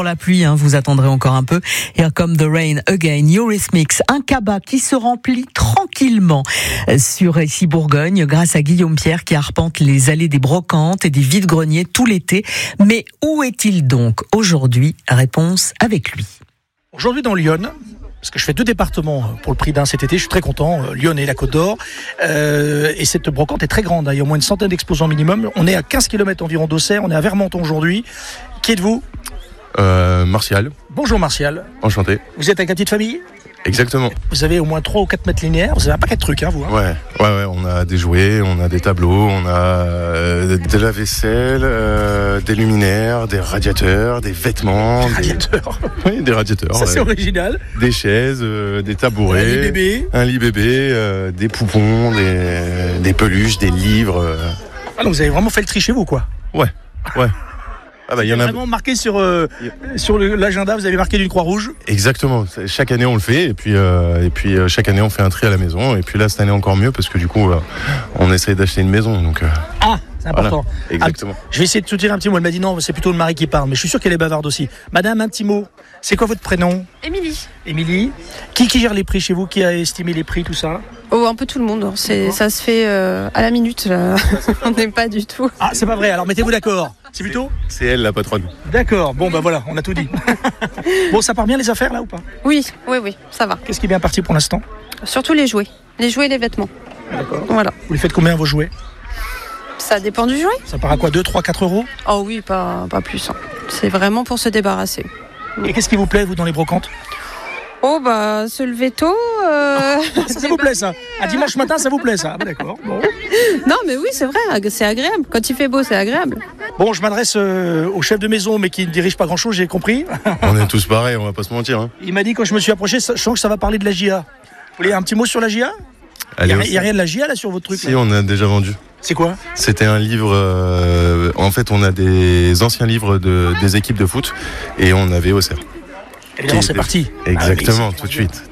Pour la pluie, vous attendrez encore un peu. Here Come the Rain Again, Eurythmics, un cabas qui se remplit tranquillement sur ici Bourgogne grâce à Guillaume Pierre qui arpente les allées des brocantes et des vides-greniers tout l'été. Mais où est-il donc aujourd'hui? Réponse avec lui. Aujourd'hui dans Lyon, parce que je fais 2 départements pour le prix d'un cet été, je suis très content, Lyon et la Côte d'Or, et cette brocante est très grande, il y a au moins une centaine d'exposants minimum, on est à 15 km environ d'Auxerre, on est à Vermenton aujourd'hui. Qui êtes-vous? Martial. Bonjour Martial. Enchanté. Vous êtes avec la petite famille? Exactement. Vous avez au moins 3 ou 4 mètres linéaires, vous avez un paquet de trucs, vous. Ouais, on a des jouets, on a des tableaux, on a de la vaisselle, des luminaires, des radiateurs, des vêtements. Des radiateurs. Oui, des radiateurs. Ça c'est original. Des chaises, des tabourets. Un lit bébé, des poupons, des peluches, des livres. Ah donc vous avez vraiment fait le tri chez vous, quoi. Ouais. Ah bah, il y en a vraiment marqué sur l'agenda, vous avez marqué d'une croix rouge. Exactement. Chaque année on le fait et puis chaque année on fait un tri à la maison et puis là cette année encore mieux parce que du coup on essaye d'acheter une maison donc. C'est important. Voilà, exactement. Je vais essayer de te dire un petit mot. Elle m'a dit non, c'est plutôt le mari qui parle, mais je suis sûr qu'elle est bavarde aussi. Madame, un petit mot. C'est quoi votre prénom? Émilie. Émilie. Qui gère les prix chez vous? Qui a estimé les prix, tout ça? Oh, un peu tout le monde. Ça se fait à la minute. Là. On n'est pas du tout. Ah, c'est pas vrai. Alors mettez-vous d'accord. C'est plutôt? C'est elle la patronne. D'accord. Bon, voilà, on a tout dit. Bon, ça part bien les affaires là ou pas? Oui, ça va. Qu'est-ce qui est bien parti pour l'instant? Surtout les jouets. Les jouets et les vêtements. D'accord. Voilà. Vous les faites combien vos jouets? Ça dépend du jouet. Ça part à quoi? 2, 3, 4 euros? Oh oui, pas plus. C'est vraiment pour se débarrasser. Et qu'est-ce qui vous plaît, vous, dans les brocantes? Oh, se lever tôt. Ça vous plaît, ça? Un dimanche matin, ça vous plaît, ça? D'accord. Bon. Non, mais oui, c'est vrai, c'est agréable. Quand il fait beau, c'est agréable. Bon, je m'adresse au chef de maison, mais qui ne dirige pas grand-chose, j'ai compris. On est tous pareils, on va pas se mentir. Il m'a dit, quand je me suis approché, je sens que ça va parler de la GIA. Vous voulez un petit mot sur la GIA? Il n'y a rien de la GIA, là, sur votre truc? Si, on a déjà vendu. C'est quoi? C'était un livre. En fait, on a des anciens livres des équipes de foot et on avait Auxerre. Évidemment, c'est parti. Exactement, tout de suite.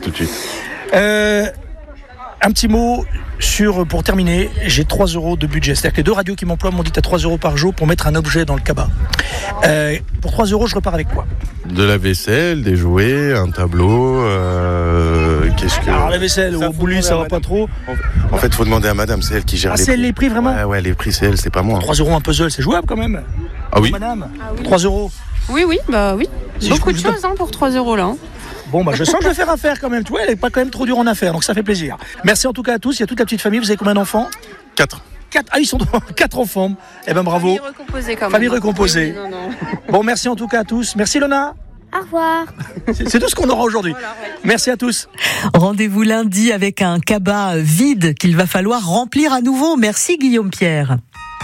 Un petit mot pour terminer, j'ai 3 euros de budget. C'est-à-dire que les 2 radios qui m'emploient m'ont dit à 3 euros par jour pour mettre un objet dans le cabas. Pour 3 euros, je repars avec quoi? De la vaisselle, des jouets, un tableau. Alors la vaisselle, au boulot, ça va pas trop. En fait, il faut demander à madame, c'est elle qui gère les prix. C'est elle les prix, vraiment? Ouais, les prix, c'est elle, c'est pas moi. 3 euros un puzzle, c'est jouable quand même. Ah oui? Madame, 3 euros. Oui. Si beaucoup de choses pour 3 euros là. Bon, je sens que je vais faire affaire quand même. Tu vois, elle n'est pas quand même trop dure en affaires, donc ça fait plaisir. Merci en tout cas à tous. Il y a toute la petite famille. Vous avez combien d'enfants? 4. Ah, ils sont 4 enfants. Eh ben bravo. Famille recomposée quand même. Famille recomposée. Non. Bon, merci en tout cas à tous. Merci Lona. Au revoir. C'est tout ce qu'on aura aujourd'hui. Merci à tous. Rendez-vous lundi avec un cabas vide qu'il va falloir remplir à nouveau. Merci Guillaume Pierre.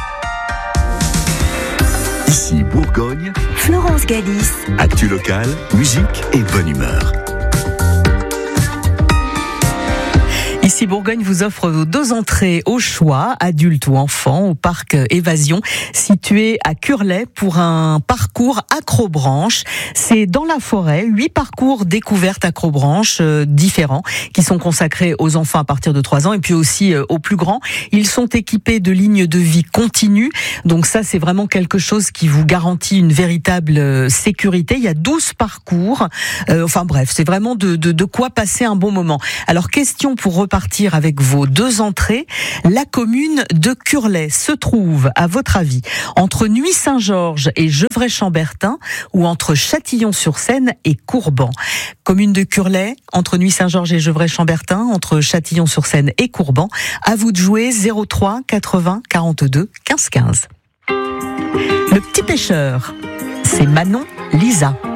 Ici Bourgogne, Florence Galis. actu locale, musique et bonne humeur. Ici Bourgogne vous offre 2 entrées au choix, adultes ou enfants, au parc Évasion, situé à Curlet pour un parcours accrobranche. C'est dans la forêt, 8 parcours découvertes accrobranche différents qui sont consacrés aux enfants à partir de 3 ans et puis aussi aux plus grands. Ils sont équipés de lignes de vie continues, donc ça c'est vraiment quelque chose qui vous garantit une véritable sécurité. Il y a 12 parcours, c'est vraiment de quoi passer un bon moment. Alors question pour repartir avec vos 2 entrées. La commune de Curlet se trouve, à votre avis, entre Nuits-Saint-Georges et Gevrey-Chambertin ou entre Châtillon-sur-Seine et Courban? Commune de Curlet, entre Nuits-Saint-Georges et Gevrey-Chambertin, entre Châtillon-sur-Seine et Courban. À vous de jouer 03 80 42 15 15. Le petit pêcheur, c'est Manon Lisa.